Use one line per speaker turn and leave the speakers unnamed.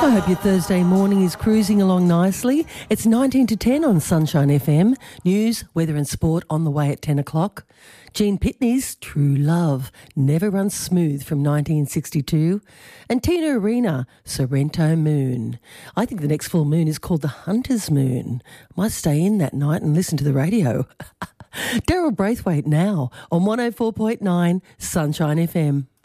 I hope your Thursday morning is cruising along nicely. It's 19 to 10 on Sunshine FM. News, weather and sport on the way at 10 o'clock. Gene Pitney's True Love Never Runs Smooth from 1962. And Tina Arena, Sorrento Moon. I think the next full moon is called the Hunter's Moon. Might stay in that night and listen to the radio. Daryl Braithwaite now on 104.9 Sunshine FM.